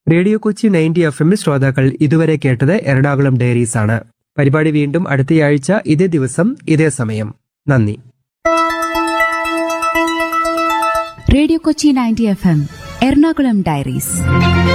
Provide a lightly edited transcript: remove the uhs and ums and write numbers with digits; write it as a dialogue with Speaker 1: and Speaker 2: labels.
Speaker 1: Radio Kochi 90 FM ശ്രോതാക്കൾ ഇതുവരെ കേട്ടത് എറണാകുളം ഡയറീസ് ആണ്. പരിപാടി വീണ്ടും അടുത്തയാഴ്ച ഇതേ ദിവസം ഇതേ സമയം. നന്ദി.
Speaker 2: Radio Kochi 90 FM Ernakulam diaries.